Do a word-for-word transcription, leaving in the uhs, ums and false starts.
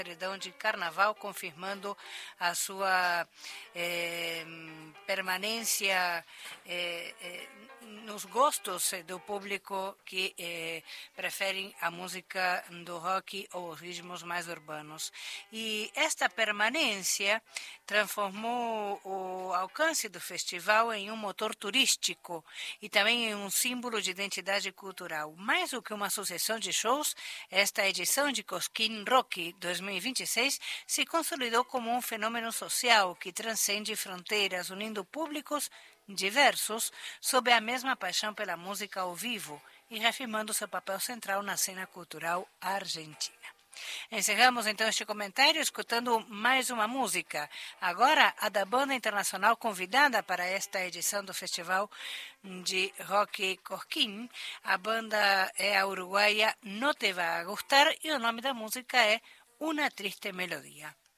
paredão de carnaval, confirmando a sua eh, permanência eh, eh, nos gostos do público que eh, preferem a música do rock ou os ritmos mais urbanos. E esta permanência transformou o alcance do festival em um motor turístico e também em um símbolo de identidade cultural. Mais do que uma sucessão de shows, esta edição de Cosquín Rock dois mil e vinte e seis se consolidou como um fenômeno social que transcende fronteiras, unindo públicos diversos sob a mesma paixão pela música ao vivo e reafirmando seu papel central na cena cultural argentina. Encerramos então este comentário escutando mais uma música, agora a da banda internacional convidada para esta edição do Festival de Rock Cosquín. A banda é a uruguaia No Te Va a Gustar e o nome da música é Una Triste Melodia.